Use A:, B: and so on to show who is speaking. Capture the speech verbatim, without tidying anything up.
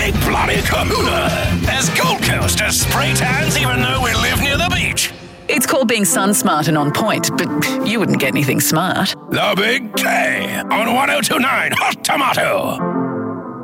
A: big bloody kahuna. As Gold Coasters spray tans even though we live near the beach.
B: It's called being sun smart and on point, but you wouldn't get anything smart.
A: The Big K on one oh two point nine Hot Tomato.